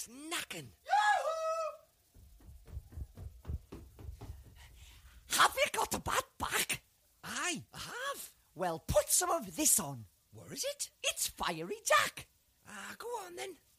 Jack's knacking. Have you got the bat back? Aye, I have. Well, put some of this on. Where is it? It's Fiery Jack. Go on then.